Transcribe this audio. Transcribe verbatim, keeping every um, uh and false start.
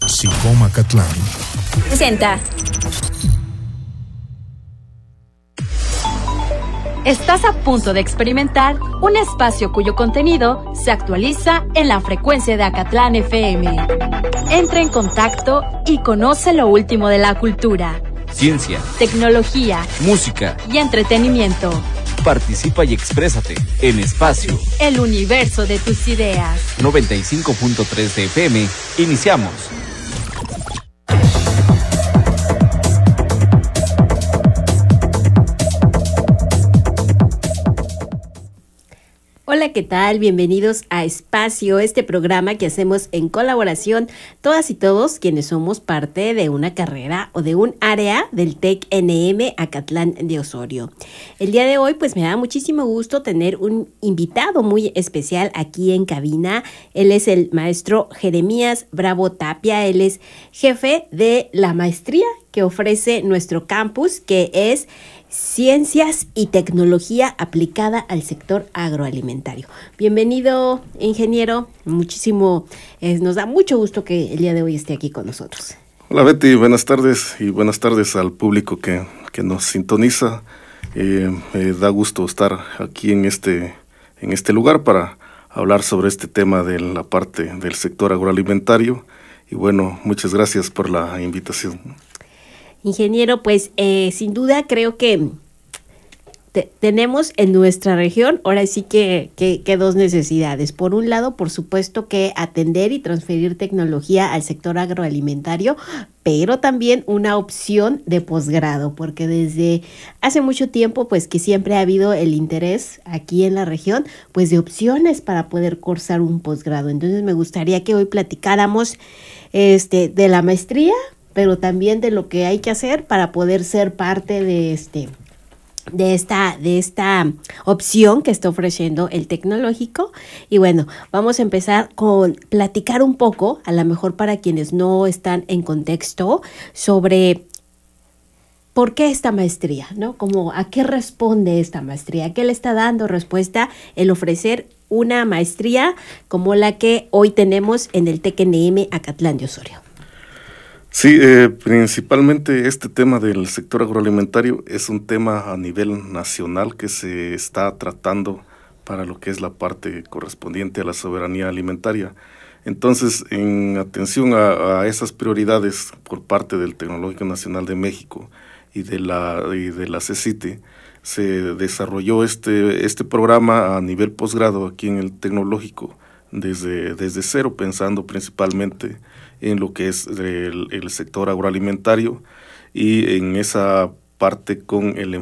SICOM Acatlán presenta. Estás a punto de experimentar un espacio cuyo contenido se actualiza en la frecuencia de Acatlán F M. Entra en contacto y conoce lo último de la cultura, ciencia, tecnología, música y entretenimiento. Participa y exprésate en Espacio, el universo de tus ideas. noventa y cinco punto tres de F M. Iniciamos. Hola, ¿qué tal? Bienvenidos a Espacio, este programa que hacemos en colaboración todas y todos quienes somos parte de una carrera o de un área del TEC N M Acatlán de Osorio. El día de hoy pues me da muchísimo gusto tener un invitado muy especial aquí en cabina. Él es el maestro Jeremías Bravo Tapia, él es jefe de la maestría que ofrece nuestro campus, que es Ciencias y Tecnología aplicada al sector agroalimentario. Bienvenido, ingeniero. Muchísimo, eh, nos da mucho gusto que el día de hoy esté aquí con nosotros. Hola Betty, buenas tardes y buenas tardes al público que, que nos sintoniza. Eh, me da gusto estar aquí en este, en este lugar para hablar sobre este tema de la parte del sector agroalimentario. Y bueno, muchas gracias por la invitación. Ingeniero, pues eh, sin duda creo que te, tenemos en nuestra región ahora sí que, que, que dos necesidades. Por un lado, por supuesto que atender y transferir tecnología al sector agroalimentario, pero también una opción de posgrado, porque desde hace mucho tiempo pues que siempre ha habido el interés aquí en la región pues de opciones para poder cursar un posgrado. Entonces me gustaría que hoy platicáramos este, de la maestría, pero también de lo que hay que hacer para poder ser parte de este de esta de esta opción que está ofreciendo el tecnológico. Y bueno, vamos a empezar con platicar un poco, a lo mejor para quienes no están en contexto, sobre por qué esta maestría, ¿no? Como a qué responde esta maestría, a qué le está dando respuesta el ofrecer una maestría como la que hoy tenemos en el TEC N M Acatlán de Osorio. Sí, eh, principalmente este tema del sector agroalimentario es un tema a nivel nacional que se está tratando para lo que es la parte correspondiente a la soberanía alimentaria. Entonces, en atención a, a esas prioridades por parte del Tecnológico Nacional de México y de la, y de la CECITE, se desarrolló este, este programa a nivel posgrado aquí en el Tecnológico desde, desde cero, pensando principalmente en lo que es el, el sector agroalimentario y en esa parte con el